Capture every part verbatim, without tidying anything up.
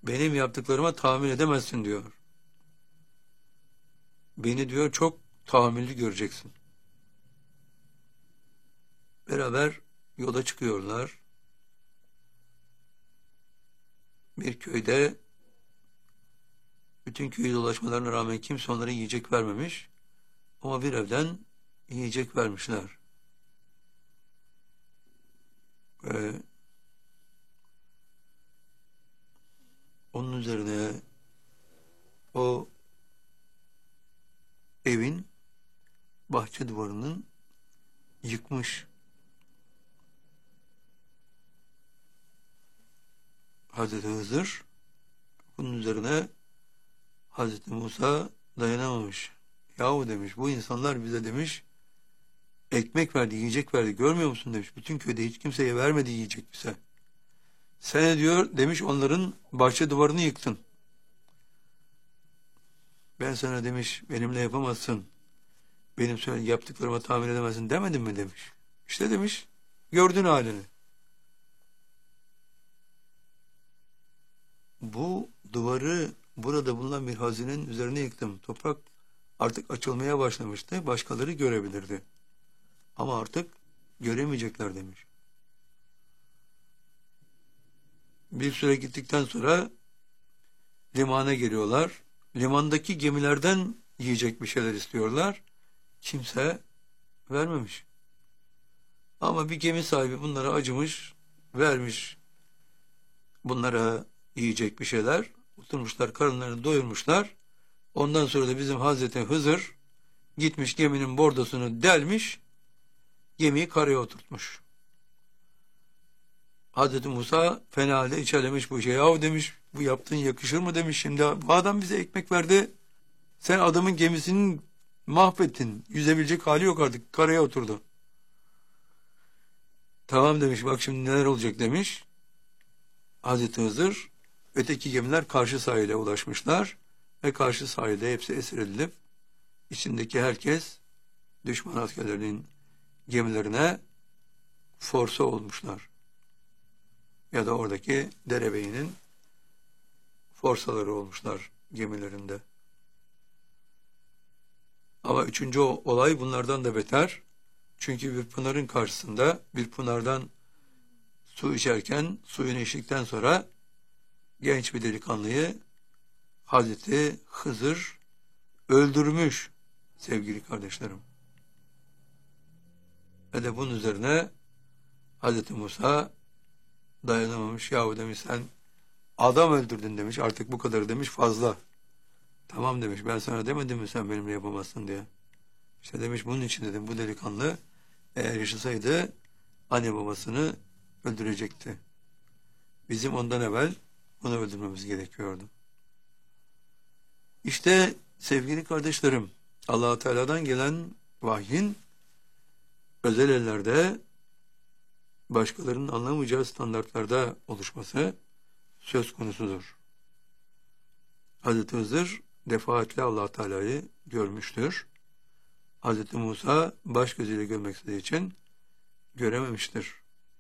benim yaptıklarıma tahammül edemezsin diyor. Beni diyor çok tahammüllü göreceksin. Beraber yola çıkıyorlar. Bir köyde bütün köyü dolaşmalarına rağmen kimse onlara yiyecek vermemiş. Ama bir evden yiyecek vermişler. Ve onun üzerine o evin bahçe duvarının yıkmış Hazreti Hızır. Bunun üzerine Hazreti Musa dayanamamış. Yahu demiş, bu insanlar bize demiş ekmek verdi, yiyecek verdi. Görmüyor musun demiş. Bütün köyde hiç kimseye vermedi yiyecek bize. Sen diyor demiş onların bahçe duvarını yıktın. Ben sana demiş benimle yapamazsın. Benim söyle yaptıklarıma tahammül edemezsin demedim mi demiş. İşte demiş gördün halini. Bu duvarı burada bulunan bir hazinenin üzerine yıktım. Toprak artık açılmaya başlamıştı. Başkaları görebilirdi. Ama artık göremeyecekler demiş. Bir süre gittikten sonra limana geliyorlar. Limandaki gemilerden yiyecek bir şeyler istiyorlar. Kimse vermemiş. Ama bir gemi sahibi bunlara acımış, vermiş bunlara yiyecek bir şeyler. Oturmuşlar, karınlarını doyurmuşlar. Ondan sonra da bizim Hazreti Hızır gitmiş geminin bordosunu delmiş, gemiyi karaya oturtmuş. Hazreti Musa fena halde içerlemiş bu işe. Yahu demiş, bu yaptığın yakışır mı demiş şimdi. Bu adam bize ekmek verdi. Sen adamın gemisini mahvettin. Yüzebilecek hali yok artık. Karaya oturdu. Tamam demiş, bak şimdi neler olacak demiş. Hazreti Hızır, öteki gemiler karşı sahile ulaşmışlar. Ve karşı sahilde hepsi esir edilip, içindeki herkes düşman askerlerinin gemilerine forsa olmuşlar. Ya da oradaki derebeyinin forsaları olmuşlar gemilerinde. Ama üçüncü olay bunlardan da beter. Çünkü bir pınarın karşısında bir pınardan su içerken, suyunu içtikten sonra genç bir delikanlıyı Hazreti Hızır öldürmüş sevgili kardeşlerim. Ve de bunun üzerine Hazreti Musa dayanamamış. Yahu demiş sen adam öldürdün demiş. Artık bu kadar demiş fazla. Tamam demiş ben sana demedim mi sen benimle yapamazsın diye. İşte demiş bunun için dedim bu delikanlı eğer yaşasaydı anne babasını öldürecekti. Bizim ondan evvel onu öldürmemiz gerekiyordu. İşte sevgili kardeşlerim Allah-u Teala'dan gelen vahyin özel ellerde başkalarının anlamayacağı standartlarda oluşması söz konusudur. Hazreti Hızır defaatle Allah-u Teala'yı görmüştür. Hazreti Musa baş gözüyle görmek istediği için görememiştir.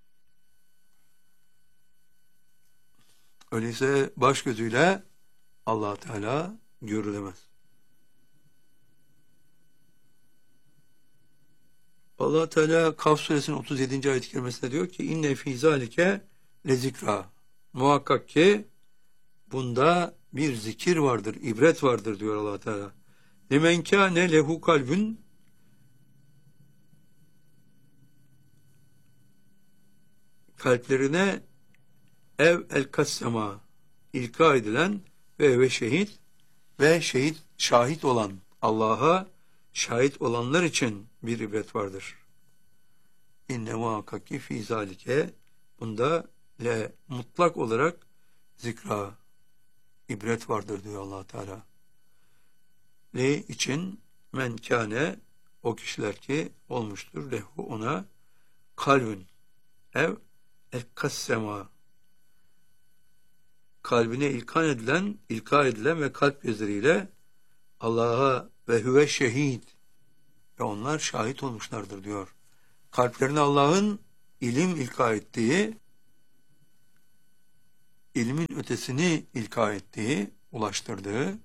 Öyleyse baş gözüyle Allah-u Teala görülemez. Allah Teala Kaf suresinin otuz yedinci ayet-i kerimesinde diyor ki inne fî zâlike lezikra. Muhakkak ki bunda bir zikir vardır, ibret vardır diyor Allah Teala. Limen kâne lehu kalbün kalplerine ev el kassema ilka edilen ve ve şehit ve şehit şahit olan Allah'a şahit olanlar için bir ibret vardır. İnne muhakkak ki fî zâlike bunda le mutlak olarak zikra ibret vardır diyor Allah Teala. Ne için? Men kâne o kişiler ki olmuştur lehu ona kalbün ev el kassema kalbine ilkan edilen, ilka edilen ve kalp gözleriyle Allah'a ve hüve şehid ve onlar şahit olmuşlardır diyor. Kalplerine Allah'ın ilim ilka ettiği, ilmin ötesini ilka ettiği, ulaştırdığı,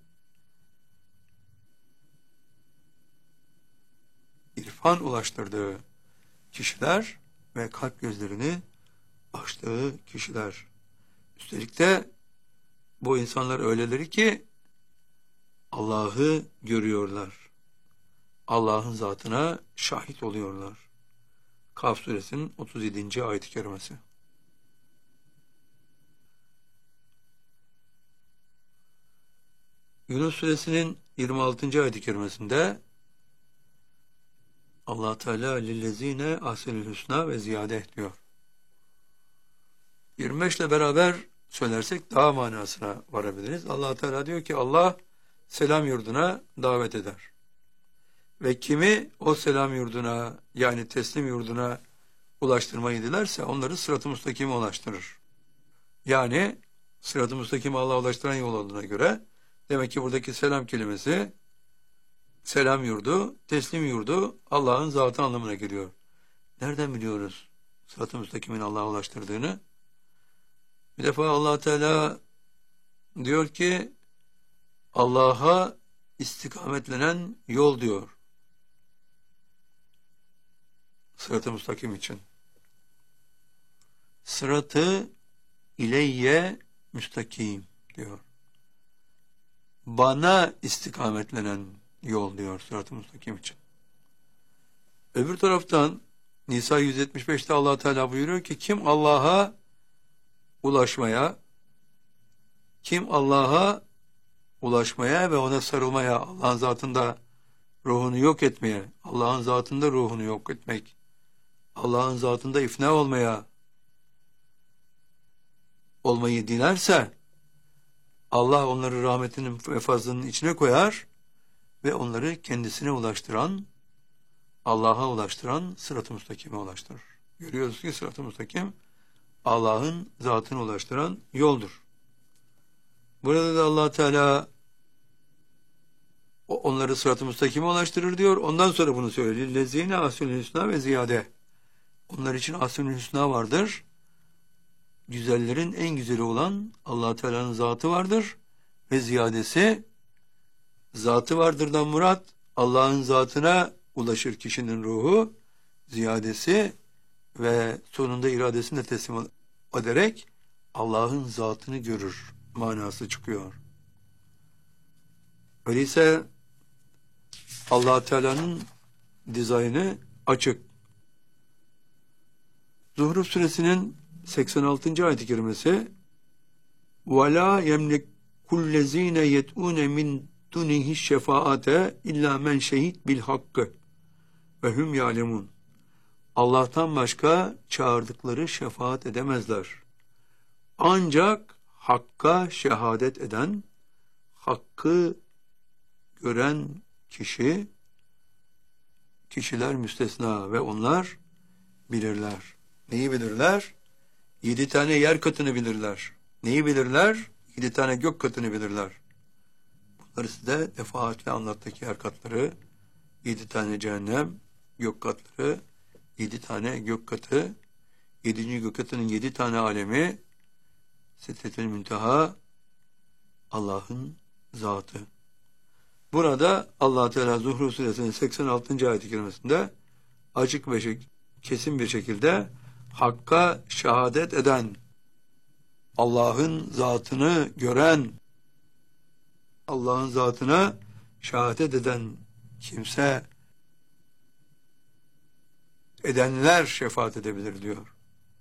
irfan ulaştırdığı kişiler ve kalp gözlerini açtığı kişiler. Üstelik de bu insanlar öyleleri ki Allah'ı görüyorlar. Allah'ın zatına şahit oluyorlar. Kaf suresinin otuz yedinci ayet-i kerimesi. Yunus suresinin yirmi altıncı ayet-i kerimesinde Allah Teala lillezine ahsenül husna ve ziyade diyor. yirmi beş ile beraber söylersek daha manasına varabiliriz. Allah Teala diyor ki Allah selam yurduna davet eder. Ve kimi o selam yurduna yani teslim yurduna ulaştırmayı dilerse onları sırat-ı müstakime ulaştırır. Yani sırat-ı müstakime Allah'a ulaştıran yol olduğuna göre demek ki buradaki selam kelimesi selam yurdu, teslim yurdu Allah'ın zatı anlamına geliyor. Nereden biliyoruz sırat-ı müstakimin Allah'a ulaştırdığını? Bir defa Allah Teala diyor ki Allah'a istikametlenen yol diyor. Sırat-ı müstakim için. Sıratı ileyye müstakim diyor. Bana istikametlenen yol diyor sırat-ı müstakim için. Öbür taraftan Nisa yüz yetmiş beşte Allah Teala buyuruyor ki kim Allah'a ulaşmaya, kim Allah'a ulaşmaya ve ona sarılmaya, Allah'ın zatında ruhunu yok etmeye, Allah'ın zatında ruhunu yok etmek, Allah'ın zatında ifna olmaya, olmayı dilerse, Allah onları rahmetinin ve fazlının içine koyar ve onları kendisine ulaştıran, Allah'a ulaştıran sırat-ı müstakime ulaştırır. Görüyoruz ki sırat-ı müstakim Allah'ın zatına ulaştıran yoldur. Burada da Allah Teala onları sırat-ı müstakime ulaştırır diyor. Ondan sonra bunu söylüyor. Lezine asül hüsna ve ziyade. Onlar için asül hüsna vardır. Güzellerin en güzeli olan Allah Teala'nın zatı vardır ve ziyadesi zatı vardırdan murat Allah'ın zatına ulaşır kişinin ruhu, ziyadesi ve sonunda iradesini de teslim ederek Allah'ın zatını görür manası çıkıyor. Öyleyse Allah Teala'nın dizaynı açık. Zuhruf suresinin seksen altıncı ayet-i kerimesi وَلَا يَمْلِكُ الَّذ۪ينَ يَدْعُونَ مِنْ دُنِهِ الشَّفَاءَةَ اِلَّا مَنْ شَهِدْ بِالْحَقِّ وَهُمْ يَعْلَمُونَ. Allah'tan başka çağırdıkları şefaat edemezler. Ancak hakka şehadet eden, hakkı gören kişi, kişiler müstesna ve onlar bilirler. Neyi bilirler? Yedi tane yer katını bilirler. Neyi bilirler? Yedi tane gök katını bilirler. Bunları size defaatle anlattık yer katları, yedi tane cehennem, gök katları, yedi tane gök katı, yedinci gök katının yedi tane alemi, Sidretül Münteha, Allah'ın zatı. Burada Allah Teala Zuhruf suresinin seksen altıncı ayet-i kerimesinde açık ve kesin bir şekilde hakka şehadet eden, Allah'ın zatını gören, Allah'ın zatına şehadet eden kimse, edenler şefaat edebilir diyor.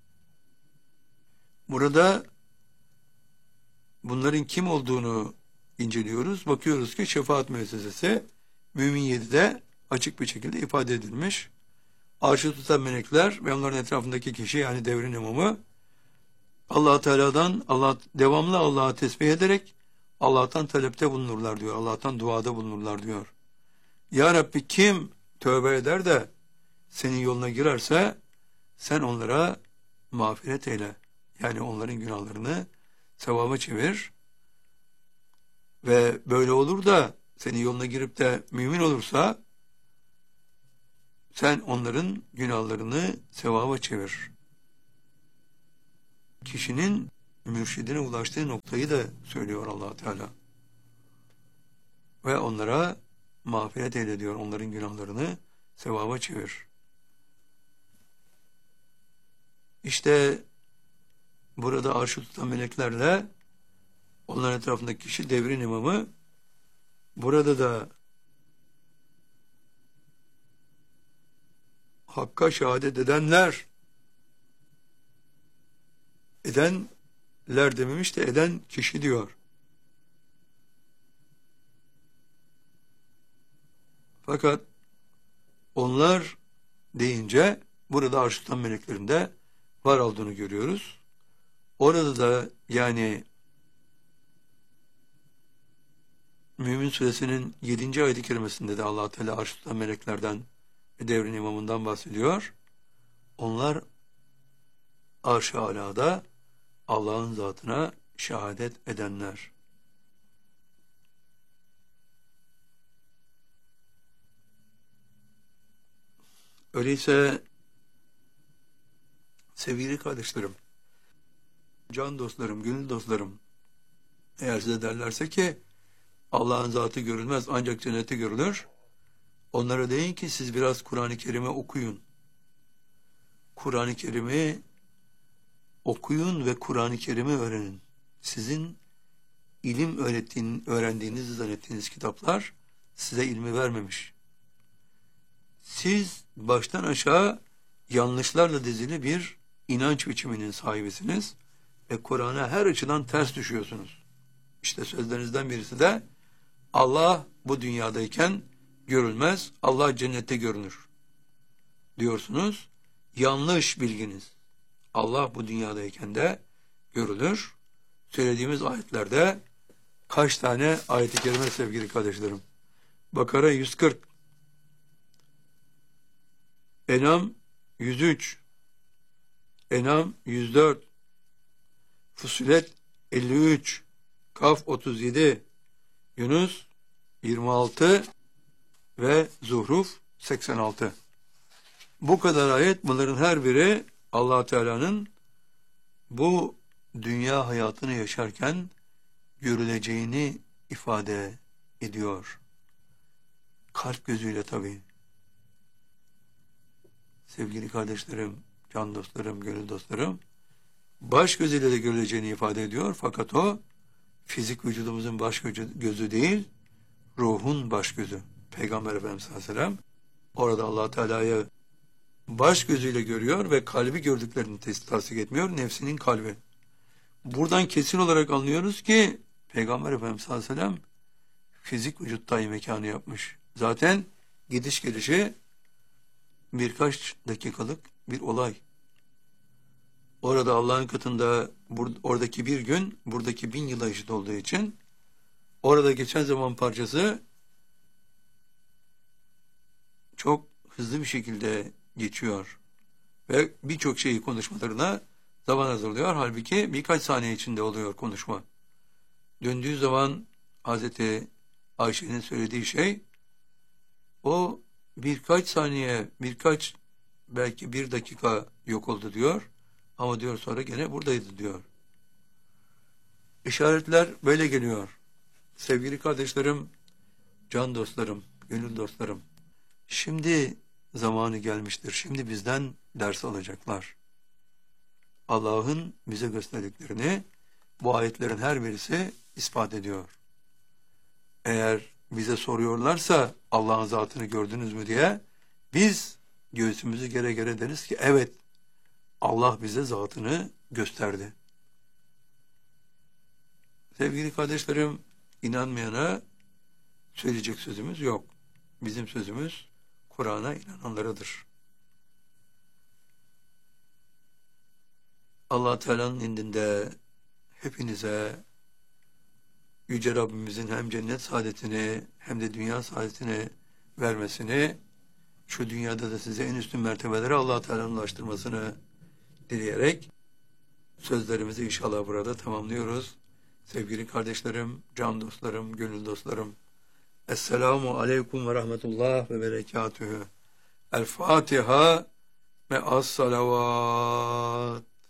Burada bunların kim olduğunu inceliyoruz. Bakıyoruz ki şefaat müessesesi Mümin yedide açık bir şekilde ifade edilmiş. Arşı tutan melekler ve onların etrafındaki kişi yani devrin imamı Allah Teala'dan Allah devamlı Allah'a tesbih ederek Allah'tan talepte bulunurlar diyor. Allah'tan duada bulunurlar diyor. Ya Rabbi kim tövbe eder de senin yoluna girerse sen onlara mağfiret eyle. Yani onların günahlarını sevaba çevir. Ve böyle olur da senin yoluna girip de mümin olursa sen onların günahlarını sevaba çevir. Kişinin mürşidine ulaştığı noktayı da söylüyor Allah Teala. Ve onlara mağfiret eyle diyor. Onların günahlarını sevaba çevir. İşte burada arşı tutan meleklerle onların etrafındaki kişi devrin imamı. Burada da Hakk'a şehadet edenler, edenler dememiş de eden kişi diyor. Fakat onlar deyince burada arş tutan meleklerinde var olduğunu görüyoruz. Orada da yani Mümin Suresinin yedinci ayet-i kerimesinde de Allah Teala arş tutan meleklerden ve devrin imamından bahsediyor. Onlar arş-ı alada Allah'ın zatına şehadet edenler. Öyleyse sevgili kardeşlerim, can dostlarım, gönül dostlarım, eğer size derlerse ki Allah'ın zatı görülmez ancak cennette görülür, onlara deyin ki siz biraz Kur'an-ı Kerim'i okuyun. Kur'an-ı Kerim'i okuyun ve Kur'an-ı Kerim'i öğrenin. Sizin ilim öğrettiğin, öğrendiğinizi zannettiğiniz kitaplar size ilmi vermemiş. Siz baştan aşağı yanlışlarla dizili bir inanç biçiminin sahibisiniz ve Kur'an'a her açıdan ters düşüyorsunuz. İşte sözlerinizden birisi de Allah bu dünyadayken görülmez, Allah cennette görünür diyorsunuz. Yanlış bilginiz. Allah bu dünyadayken de görülür. Söylediğimiz ayetlerde kaç tane ayet-i kerime sevgili kardeşlerim? Bakara yüz kırk, Enam yüz üç, Enam yüz dört, Fussilet elli üç, Kaf otuz yedi, Yunus yirmi altı ve Zuhruf seksen altı. Bu kadar ayet, bunların her biri Allah Teala'nın bu dünya hayatını yaşarken görüleceğini ifade ediyor. Kalp gözüyle tabii. Sevgili kardeşlerim, can dostlarım, gönül dostlarım, baş gözüyle de görüleceğini ifade ediyor. Fakat o fizik vücudumuzun baş gözü değil, ruhun baş gözü. Peygamber Efendimiz sallallahu aleyhi ve sellem orada Allah Teala'yı baş gözüyle görüyor ve kalbi gördüklerini tasdik etmiyor, nefsinin kalbi. Buradan kesin olarak anlıyoruz ki Peygamber Efendimiz sallallahu aleyhi ve sellem fizik vücuttayı mekanı yapmış. Zaten gidiş gelişi birkaç dakikalık bir olay. Orada Allah'ın katında oradaki bir gün buradaki bin yıla eşit olduğu için orada geçen zaman parçası çok hızlı bir şekilde geçiyor ve birçok şeyi konuşmalarına zaman hazırlıyor. Halbuki birkaç saniye içinde oluyor konuşma. Döndüğü zaman Hazreti Ayşe'nin söylediği şey o birkaç saniye, birkaç belki bir dakika yok oldu diyor. Ama diyor sonra gene buradaydı diyor. İşaretler böyle geliyor. Sevgili kardeşlerim, can dostlarım, gönül dostlarım. Şimdi zamanı gelmiştir. Şimdi bizden ders alacaklar. Allah'ın bize gösterdiklerini bu ayetlerin her birisi ispat ediyor. Eğer bize soruyorlarsa Allah'ın zatını gördünüz mü diye biz göğsümüzü gere gere deriz ki evet, Allah bize zatını gösterdi. Sevgili kardeşlerim, inanmayana söyleyecek sözümüz yok. Bizim sözümüz Kur'an'a inananlarıdır. Allah Teala'nın indinde hepinize Yüce Rabbimizin hem cennet saadetini hem de dünya saadetini vermesini, şu dünyada da size en üstün mertebelere Allah Teala'nın ulaştırmasını dileyerek sözlerimizi inşallah burada tamamlıyoruz. Sevgili kardeşlerim, can dostlarım, gönül dostlarım, Esselamu Aleyküm ve Rahmetullah ve Berekatühü. El Fatiha ve as-salavat.